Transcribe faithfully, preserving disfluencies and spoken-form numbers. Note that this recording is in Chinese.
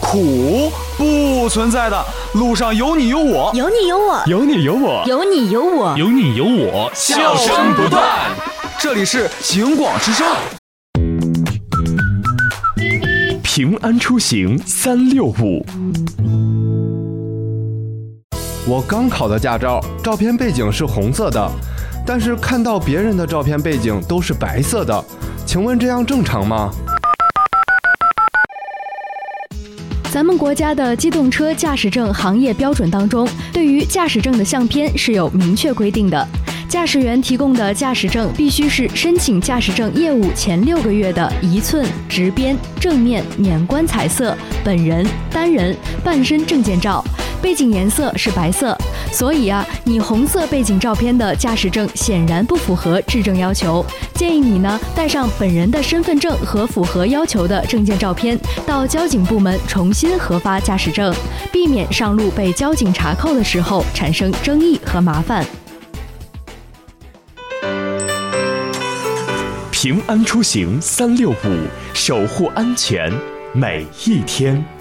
苦，不存在的。路上有你有我， 有你有我， 有你有我， 有你有我， 有你有我， 笑声不断。这里是警广之声。 平安出行三六五。 我刚考的驾照，照片背景是红色的，但是看到别人的照片背景都是白色的，请问这样正常吗？ 咱们国家的机动车驾驶证行业标准当中，对于驾驶证的相片是有明确规定的。驾驶员提供的驾驶证必须是申请驾驶证业务前六个月的一寸、直边、正面、免冠彩色、本人、单人、半身证件照，背景颜色是白色。所以啊，你红色背景照片的驾驶证显然不符合质证要求。建议你呢带上本人的身份证和符合要求的证件照片，到交警部门重新核发驾驶证，避免上路被交警查扣的时候产生争议和麻烦。 平安出行三六五，守护安全每一天。